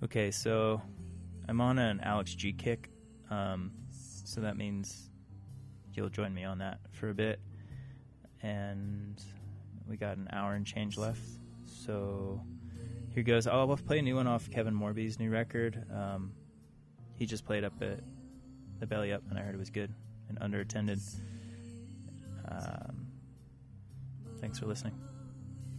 Okay, so I'm on an Alex G kick, so that means you'll join me on that for a bit. And we got an hour and change left, so here goes. I'll play a new one off Kevin Morby's new record. He just played up at the Belly Up, and I heard it was good and underattended. Thanks for listening.